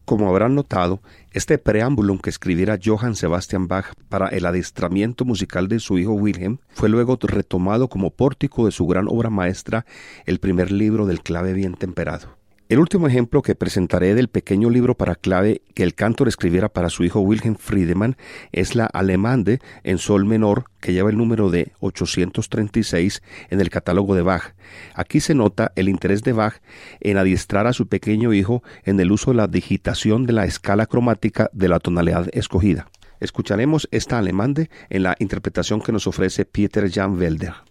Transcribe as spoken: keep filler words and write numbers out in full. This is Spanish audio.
Como habrán notado, este preámbulo que escribiera Johann Sebastian Bach para el adiestramiento musical de su hijo Wilhelm fue luego retomado como pórtico de su gran obra maestra, el primer libro del clave bien temperado. El último ejemplo que presentaré del pequeño libro para clave que el cantor escribiera para su hijo Wilhelm Friedemann es la Allemande en sol menor, que lleva el número de ochocientos treinta y seis en el catálogo de Bach. Aquí se nota el interés de Bach en adiestrar a su pequeño hijo en el uso de la digitación de la escala cromática de la tonalidad escogida. Escucharemos esta Allemande en la interpretación que nos ofrece Peter Jan Welder.